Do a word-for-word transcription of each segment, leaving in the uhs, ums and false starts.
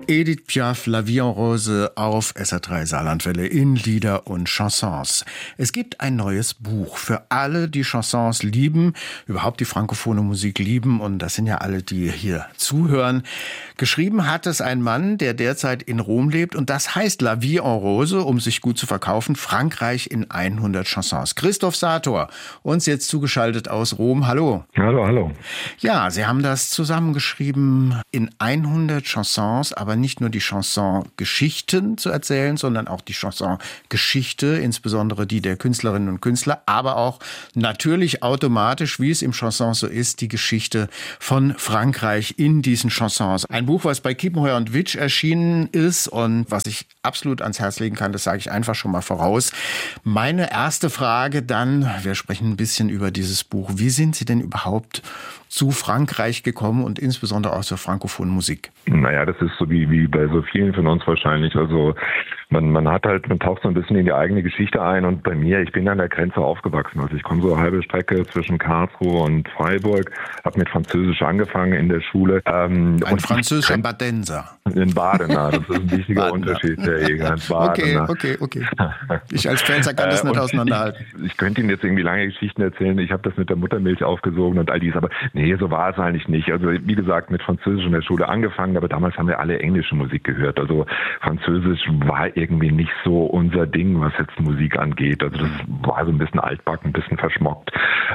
Edith Piaf, La Vie en Rose auf S R drei Saarlandwelle in Lieder und Chansons. Es gibt ein neues Buch für alle, die Chansons lieben, überhaupt die frankophone Musik lieben, und das sind ja alle, die hier zuhören. Geschrieben hat es ein Mann, der derzeit in Rom lebt, und das heißt La Vie en Rose, um sich gut zu verkaufen, Frankreich in hundert Chansons. Christoph Sator, uns jetzt zugeschaltet aus Rom. Hallo. Hallo, hallo. Ja, Sie haben das zusammengeschrieben in hundert Chansons, aber nicht nur die Chanson-Geschichten zu erzählen, sondern auch die Chanson-Geschichte, insbesondere die der Künstlerinnen und Künstler, aber auch natürlich automatisch, wie es im Chanson so ist, die Geschichte von Frankreich in diesen Chansons. Ein Buch, was bei Kiepenheuer und Witsch erschienen ist und was ich absolut ans Herz legen kann, das sage ich einfach schon mal voraus. Meine erste Frage dann, wir sprechen ein bisschen über dieses Buch. Wie sind Sie denn überhaupt zu Frankreich gekommen und insbesondere auch zur frankophonen Musik? Naja, das ist so wie, wie bei so vielen von uns wahrscheinlich. Also man, man hat halt, man taucht so ein bisschen in die eigene Geschichte ein, und bei mir, ich bin an der Grenze aufgewachsen. Also ich komme so eine halbe Strecke zwischen Karlsruhe und Freiburg, habe mit Französisch angefangen in der Schule. Ähm, ein französischer Badenser. Ein Badener, das ist ein wichtiger Unterschied, Herr Eger. Ein Badener. Okay, okay, okay. Ich als Pfälzer kann das nicht auseinanderhalten. Ich, ich könnte Ihnen jetzt irgendwie lange Geschichten erzählen. Ich habe das mit der Muttermilch aufgesogen und all dies, aber nee, so war es eigentlich nicht. Also wie gesagt, mit Französisch in der Schule angefangen, aber damals haben wir alle englische Musik gehört. Also Französisch war irgendwie nicht so unser Ding, was jetzt Musik angeht. Also das war so ein bisschen altbacken, ein bisschen verschmockt.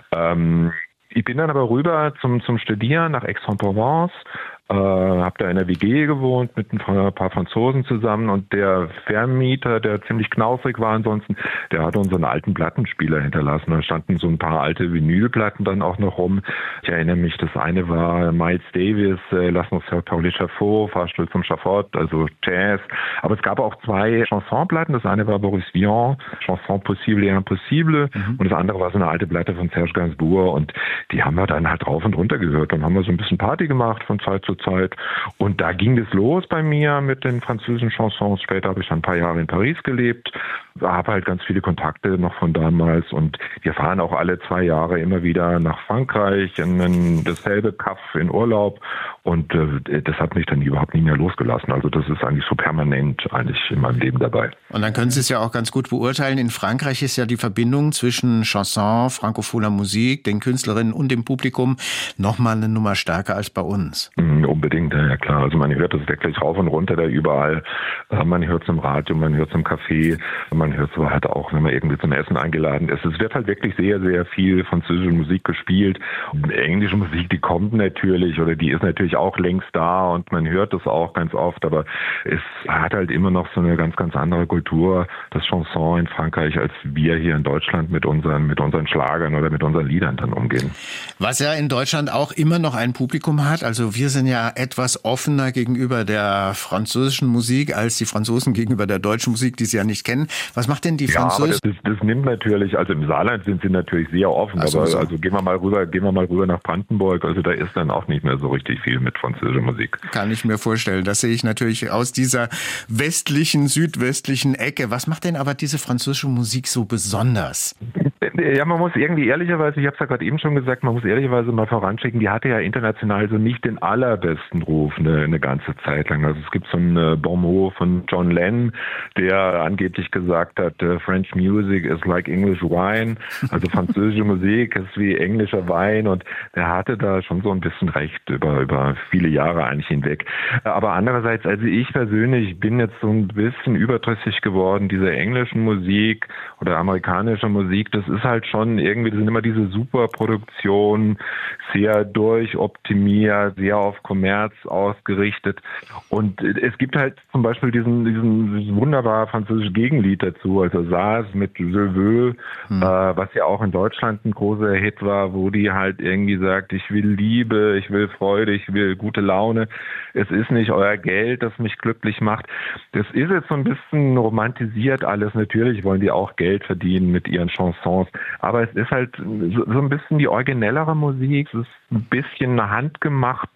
Ähm, ich bin dann aber rüber zum, zum Studieren nach Aix-en-Provence. Äh, habe da in der W G gewohnt mit ein paar Franzosen zusammen, und der Vermieter, der ziemlich knausrig war ansonsten, der hatte uns einen alten Plattenspieler hinterlassen. Da standen so ein paar alte Vinylplatten dann auch noch rum. Ich erinnere mich, das eine war Miles Davis, äh, Lass uns faire Paul Chaffot, Fahrstuhl zum Schafott, also Jazz. Aber es gab auch zwei Chansonplatten. Das eine war Boris Vian, Chanson Possible et Impossible, mhm. und das andere war so eine alte Platte von Serge Gainsbourg, und die haben wir dann halt rauf und runter gehört. Dann haben wir so ein bisschen Party gemacht von Zeit zu Zeit. Und da ging es los bei mir mit den französischen Chansons. Später habe ich dann ein paar Jahre in Paris gelebt. Habe halt ganz viele Kontakte noch von damals, und wir fahren auch alle zwei Jahre immer wieder nach Frankreich in dasselbe Kaff in Urlaub, und äh, das hat mich dann überhaupt nie mehr losgelassen. Also das ist eigentlich so permanent eigentlich in meinem Leben dabei. Und dann können Sie es ja auch ganz gut beurteilen. In Frankreich ist ja die Verbindung zwischen Chanson, frankophoner Musik, den Künstlerinnen und dem Publikum nochmal eine Nummer stärker als bei uns. Mhm, unbedingt, ja klar. Also man hört das wirklich rauf und runter da überall. Man hört es im Radio, man hört es im Café, man hört es halt auch, wenn man irgendwie zum Essen eingeladen ist. Es wird halt wirklich sehr, sehr viel französische Musik gespielt. Und englische Musik, die kommt natürlich, oder die ist natürlich auch längst da, und man hört es auch ganz oft, aber es hat halt immer noch so eine ganz, ganz andere Kultur, das Chanson in Frankreich, als wir hier in Deutschland mit unseren, mit unseren Schlagern oder mit unseren Liedern dann umgehen. Was ja in Deutschland auch immer noch ein Publikum hat, also wir sind ja etwas offener gegenüber der französischen Musik als die Franzosen gegenüber der deutschen Musik, die sie ja nicht kennen. Was macht denn die Französische? Ja, aber das, das nimmt natürlich, also im Saarland sind sie natürlich sehr offen, so, aber so. also gehen wir mal rüber, gehen wir mal rüber nach Brandenburg, also da ist dann auch nicht mehr so richtig viel mit französischer Musik. Kann ich mir vorstellen. Das sehe ich natürlich aus dieser westlichen, südwestlichen Ecke. Was macht denn aber diese französische Musik so besonders? Ja, man muss irgendwie ehrlicherweise, ich habe es ja gerade eben schon gesagt, man muss ehrlicherweise mal voranschicken, die hatte ja international so nicht den allerbesten Ruf eine, eine ganze Zeit lang. Also es gibt so einen Bon mot von John Lennon, der angeblich gesagt hat, French music is like English wine, also französische Musik ist wie englischer Wein, und der hatte da schon so ein bisschen recht über, über viele Jahre eigentlich hinweg. Aber andererseits, also ich persönlich bin jetzt so ein bisschen überdrüssig geworden, diese englischen Musik oder amerikanische Musik, das ist halt schon irgendwie, das sind immer diese Superproduktionen, sehr durchoptimiert, sehr auf Kommerz ausgerichtet, und es gibt halt zum Beispiel diesen, diesen, diesen wunderbar französische Gegenlied dazu, also Saas mit Je veux, hm. äh, was ja auch in Deutschland ein großer Hit war, wo die halt irgendwie sagt, ich will Liebe, ich will Freude, ich will gute Laune, es ist nicht euer Geld, das mich glücklich macht. Das ist jetzt so ein bisschen romantisiert alles, natürlich wollen die auch Geld verdienen mit ihren Chansons, aber es ist halt so, so ein bisschen die originellere Musik, es ist ein bisschen eine handgemachtere,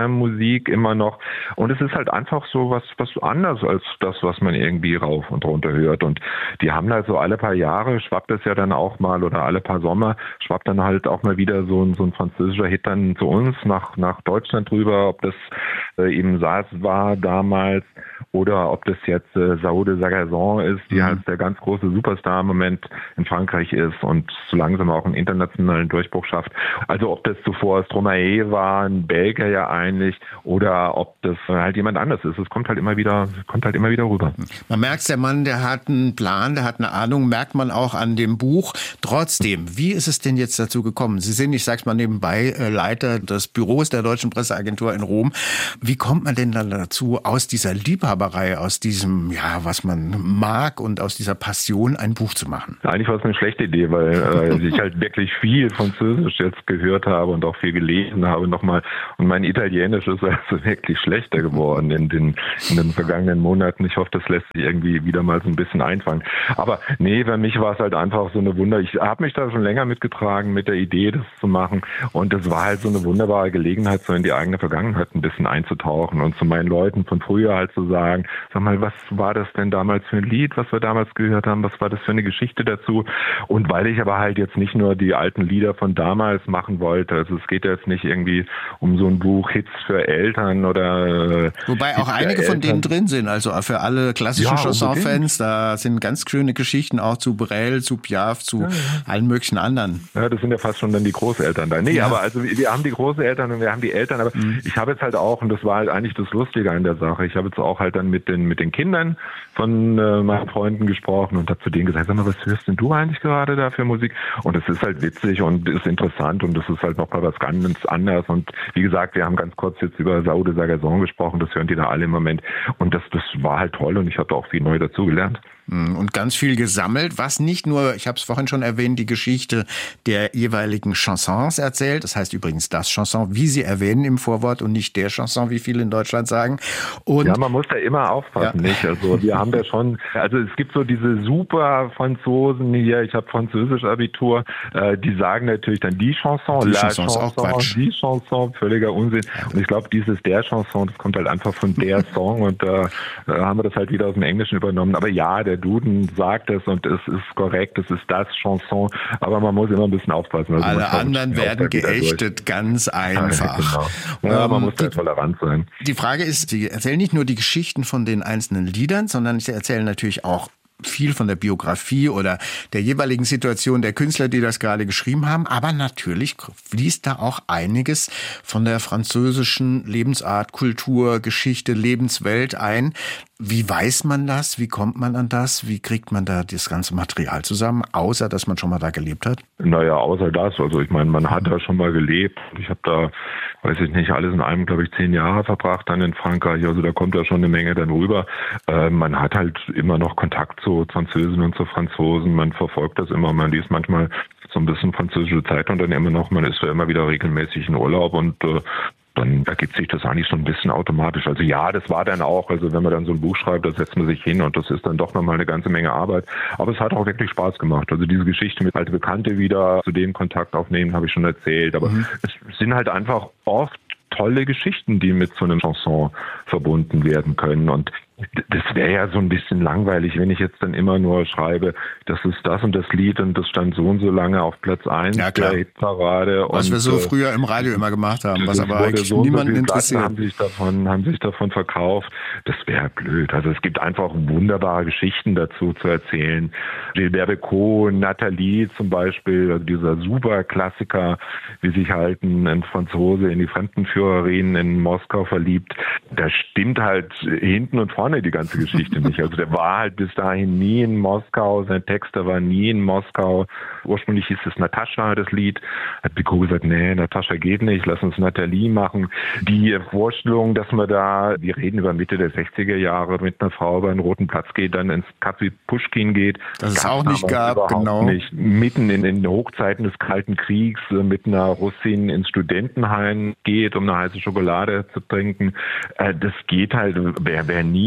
Musik immer noch. Und es ist halt einfach so was, was anders als das, was man irgendwie rauf und runter hört. Und die haben da so alle paar Jahre, schwappt es ja dann auch mal, oder alle paar Sommer, schwappt dann halt auch mal wieder so ein, so ein französischer Hit dann zu uns nach, nach Deutschland rüber, ob das äh, eben Saas war damals oder ob das jetzt äh, São de Sagazon ist, die mhm. halt der ganz große Superstar im Moment in Frankreich ist und so langsam auch einen internationalen Durchbruch schafft. Also ob das zuvor Stromae war, ein Belgier ja eigentlich, oder ob das halt jemand anders ist. Es kommt halt immer wieder, kommt halt immer wieder rüber. Man merkt, der Mann, der hat einen Plan, der hat eine Ahnung, merkt man auch an dem Buch. Trotzdem, wie ist es denn jetzt dazu gekommen? Sie sind, ich sag's mal nebenbei, Leiter des Büros der Deutschen Presseagentur in Rom. Wie kommt man denn dann dazu, aus dieser Liebhaberei, aus diesem, ja, was man mag und aus dieser Passion ein Buch zu machen? Eigentlich war es eine schlechte Idee, weil äh, ich halt wirklich viel Französisch jetzt gehört habe und auch viel gelesen habe nochmal. Und mein Italienisch ist also wirklich schlechter geworden in den, in den vergangenen Monaten. Ich hoffe, das lässt sich irgendwie wieder mal so ein bisschen einfangen. Aber nee, für mich war es halt einfach so eine Wunder. Ich habe mich da schon länger mitgetragen mit der Idee, das zu machen. Und es war halt so eine wunderbare Gelegenheit, so in die eigene Vergangenheit ein bisschen einzutauchen und zu meinen Leuten von früher halt zu sagen, sag mal, was war das denn damals für ein Lied, was wir damals gehört haben? Was war das für eine Geschichte dazu? Und weil ich aber halt jetzt nicht nur die alten Lieder von damals machen wollte, also es geht jetzt nicht irgendwie um so ein Buch Hits für Eltern oder... Wobei auch einige von denen drin sind, also für alle klassischen ja, Chanson-Fans, da sind ganz schöne Geschichten auch zu Brel, zu Piaf, zu ja, ja. allen möglichen anderen. Ja, das sind ja fast schon dann die Großeltern da. Nee, ja. aber also wir haben die Großeltern und wir haben die Eltern, aber mhm. ich habe jetzt halt auch, und das war halt eigentlich das Lustige an der Sache, ich habe jetzt auch halt dann mit den mit den Kindern von äh, meinen Freunden gesprochen und habe zu denen gesagt, sag mal, was hörst denn du eigentlich gerade da für Musik? Und es ist halt witzig und ist interessant und das ist halt noch mal was ganz anderes. Und wie gesagt, wir haben ganz kurz jetzt über São de Sagazon gesprochen, das hören die da alle im Moment. Und das, das war halt toll und ich habe da auch viel neu dazugelernt. Und ganz viel gesammelt, was nicht nur, ich habe es vorhin schon erwähnt, die Geschichte der jeweiligen Chansons erzählt. Das heißt übrigens das Chanson, wie Sie erwähnen im Vorwort und nicht der Chanson, wie viele in Deutschland sagen. Und ja, man muss da immer aufpassen, ja. nicht? Also wir haben da schon, also es gibt so diese super Franzosen hier, ich habe Französisch Abitur, äh, die sagen natürlich dann die Chanson, die la Chanson, Chanson, auch Quatsch. die Chanson, völliger Unsinn. Und ich glaube, dieses der Chanson, das kommt halt einfach von der Song und da äh, haben wir das halt wieder aus dem Englischen übernommen. Aber ja, der Duden sagt es und es ist korrekt, es ist das Chanson, aber man muss immer ein bisschen aufpassen. Also alle anderen werden geächtet, ganz einfach. Ja, genau. Ja, man muss da tolerant sein. Die Frage ist, Sie erzählen nicht nur die Geschichten von den einzelnen Liedern, sondern Sie erzählen natürlich auch viel von der Biografie oder der jeweiligen Situation der Künstler, die das gerade geschrieben haben. Aber natürlich fließt da auch einiges von der französischen Lebensart, Kultur, Geschichte, Lebenswelt ein. Wie weiß man das? Wie kommt man an das? Wie kriegt man da das ganze Material zusammen, außer dass man schon mal da gelebt hat? Naja, außer das. Also ich meine, man hat da schon mal gelebt. Ich habe da, weiß ich nicht, alles in allem, glaube ich, zehn Jahre verbracht dann in Frankreich. Also da kommt da schon eine Menge dann rüber. Äh, man hat halt immer noch Kontakt zu Französinnen und zu Franzosen. Man verfolgt das immer. Man liest manchmal so ein bisschen französische Zeitung dann immer noch. Man ist ja immer wieder regelmäßig in Urlaub und äh, dann ergibt sich das eigentlich so ein bisschen automatisch. Also ja, das war dann auch, also wenn man dann so ein Buch schreibt, da setzt man sich hin und das ist dann doch nochmal eine ganze Menge Arbeit. Aber es hat auch wirklich Spaß gemacht. Also diese Geschichte mit alte Bekannte wieder zu dem Kontakt aufnehmen, habe ich schon erzählt. Aber mhm. es sind halt einfach oft tolle Geschichten, die mit so einem Chanson verbunden werden können. Und das wäre ja so ein bisschen langweilig, wenn ich jetzt dann immer nur schreibe, das ist das und das Lied und das stand so und so lange auf Platz eins ja, der Hitparade. Was und, wir so früher im Radio immer gemacht haben, was aber eigentlich so niemanden so interessiert. Haben sich davon, haben sich davon verkauft. Das wäre blöd. Also es gibt einfach wunderbare Geschichten dazu zu erzählen. Gilbert Bécaud, Nathalie zum Beispiel, also dieser super Klassiker, wie sich halt ein, ein Franzose in die Fremdenführerin in Moskau verliebt. Da stimmt halt hinten und vorne die ganze Geschichte nicht. Also der war halt bis dahin nie in Moskau, sein Texter war nie in Moskau. Ursprünglich hieß es Natascha, das Lied. Hat Bécaud gesagt, nee, Natascha geht nicht, lass uns Nathalie machen. Die Vorstellung, dass man da, wir reden über Mitte der sechziger Jahre, mit einer Frau über einen roten Platz geht, dann ins Café Puschkin geht. Das es auch nicht gab, genau. Nicht. Mitten in den Hochzeiten des Kalten Kriegs mit einer Russin ins Studentenheim geht, um eine heiße Schokolade zu trinken. Das geht halt, wer, wer nie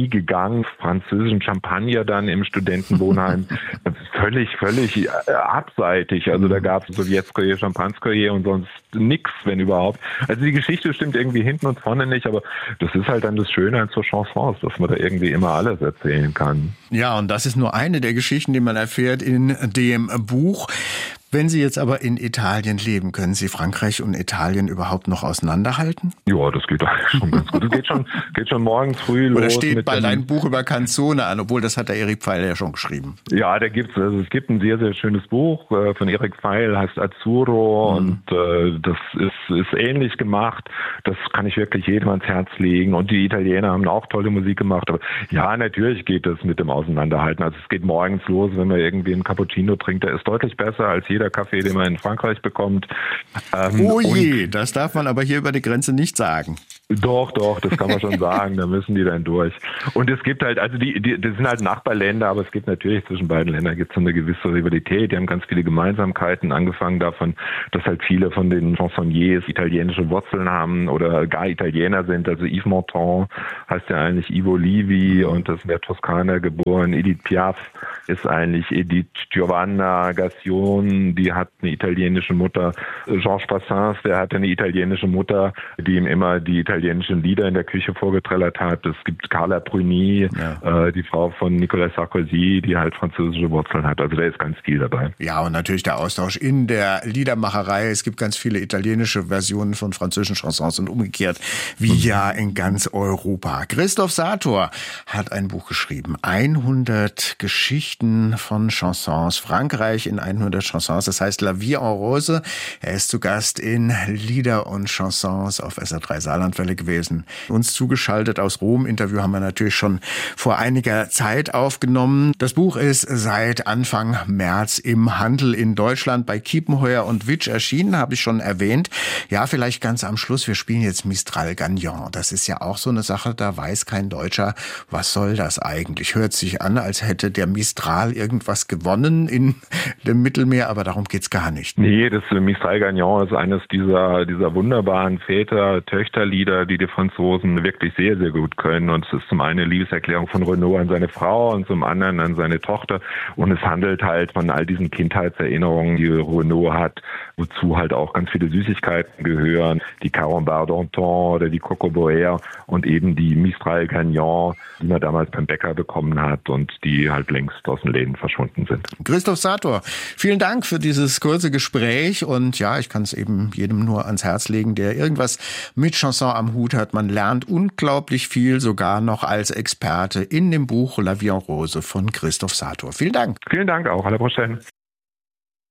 nie gegangen. Französischen Champagner dann im Studentenwohnheim. völlig, völlig äh, abseitig. Also da gab es Sowjetskoje, Champanskoje und sonst nix, wenn überhaupt. Also die Geschichte stimmt irgendwie hinten und vorne nicht, aber das ist halt dann das Schöne an so Chansons, dass man da irgendwie immer alles erzählen kann. Ja, und das ist nur eine der Geschichten, die man erfährt in dem Buch. Wenn Sie jetzt aber in Italien leben, können Sie Frankreich und Italien überhaupt noch auseinanderhalten? Ja, das geht schon ganz gut. Das geht schon, geht schon morgens früh los. Oder steht mit bald dem, ein Buch über Canzone an, obwohl das hat der Erik Pfeil ja schon geschrieben. Ja, da gibt's, also es gibt ein sehr, sehr schönes Buch äh, von Erik Pfeil, heißt Azzurro, mhm. und äh, das ist, ist ähnlich gemacht. Das kann ich wirklich jedem ans Herz legen. Und die Italiener haben auch tolle Musik gemacht. Aber ja, natürlich geht es mit dem Auseinanderhalten. Also es geht morgens los, wenn man irgendwie einen Cappuccino trinkt. Der ist deutlich besser als jeder Kaffee, den man in Frankreich bekommt. Ähm, oh je, das darf man aber hier über die Grenze nicht sagen. Doch, doch, das kann man schon sagen, da müssen die dann durch. Und es gibt halt, also die, die das sind halt Nachbarländer, aber es gibt natürlich zwischen beiden Ländern gibt es so eine gewisse Rivalität, die haben ganz viele Gemeinsamkeiten, angefangen davon, dass halt viele von den Chansonniers italienische Wurzeln haben oder gar Italiener sind, also Yves Montand heißt ja eigentlich Ivo Livi und das ist in der Toskana geboren, Edith Piaf ist eigentlich Edith Giovanna Gassion, die hat eine italienische Mutter, Georges Brassens, der hatte eine italienische Mutter, die ihm immer die italienischen Lieder in der Küche vorgetrellert hat. Es gibt Carla Bruni, ja. äh, die Frau von Nicolas Sarkozy, die halt französische Wurzeln hat. Also da ist ganz viel dabei. Ja, und natürlich der Austausch in der Liedermacherei. Es gibt ganz viele italienische Versionen von französischen Chansons und umgekehrt, wie mhm. ja in ganz Europa. Christoph Sator hat ein Buch geschrieben. hundert Geschichten von Chansons. Frankreich in hundert Chansons. Das heißt La Vie en Rose. Er ist zu Gast in Lieder und Chansons auf S R drei Saarlandwelle gewesen. Uns zugeschaltet aus Rom. Interview haben wir natürlich schon vor einiger Zeit aufgenommen. Das Buch ist seit Anfang März im Handel in Deutschland bei Kiepenheuer und Witsch erschienen, habe ich schon erwähnt. Ja, vielleicht ganz am Schluss. Wir spielen jetzt Mistral Gagnon. Das ist ja auch so eine Sache, da weiß kein Deutscher, was soll das eigentlich? Hört sich an, als hätte der Mistral irgendwas gewonnen in dem Mittelmeer, aber darum geht's gar nicht. Nee, das Mistral Gagnon ist eines dieser, dieser wunderbaren Väter-Töchter-Lieder, die die Franzosen wirklich sehr, sehr gut können. Und es ist zum einen eine Liebeserklärung von Renaud an seine Frau und zum anderen an seine Tochter. Und es handelt halt von all diesen Kindheitserinnerungen, die Renaud hat, wozu halt auch ganz viele Süßigkeiten gehören. Die Carambar d'Antan oder die Cocoboer und eben die Mistral Gagnon, die man damals beim Bäcker bekommen hat und die halt längst aus den Läden verschwunden sind. Christoph Sator, vielen Dank für dieses kurze Gespräch und ja, ich kann es eben jedem nur ans Herz legen, der irgendwas mit Chanson am Hut hat. Man lernt unglaublich viel, sogar noch als Experte in dem Buch La Vie en Rose von Christoph Sator. Vielen Dank. Vielen Dank auch. À la prochaine.